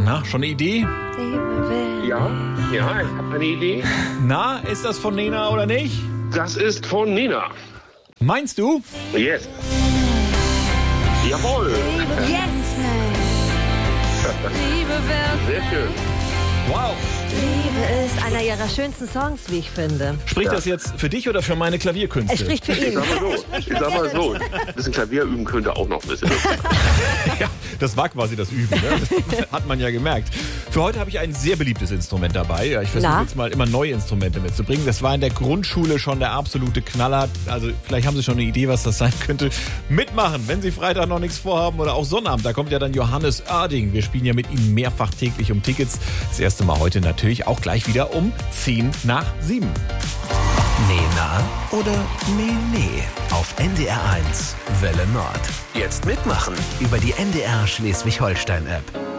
Na, schon eine Idee? Ja, ich habe eine Idee. Na, ist das von Nena oder nicht? Das ist von Nina. Meinst du? Yes. Jawohl. Yes! Sehr schön. Wow. Liebe ist einer ihrer schönsten Songs, wie ich finde. Spricht das jetzt für dich oder für meine Klavierkünste? Es spricht für Ich ihn. sag mal so. Ein bisschen Klavier üben könnte auch noch ein bisschen. Ja, das war quasi das Üben, ne? Das hat man ja gemerkt. Für heute habe ich ein sehr beliebtes Instrument dabei. Ja, ich versuche jetzt mal immer neue Instrumente mitzubringen. Das war in der Grundschule schon der absolute Knaller. Also vielleicht haben Sie schon eine Idee, was das sein könnte. Mitmachen, wenn Sie Freitag noch nichts vorhaben oder auch Sonnabend. Da kommt ja dann Johannes Oerding. Wir spielen ja mit Ihnen mehrfach täglich um Tickets. Das erste Mal heute natürlich auch gleich wieder um 7:10. Nena oder Nee auf NDR1 Welle Nord. Jetzt mitmachen über die NDR Schleswig-Holstein-App.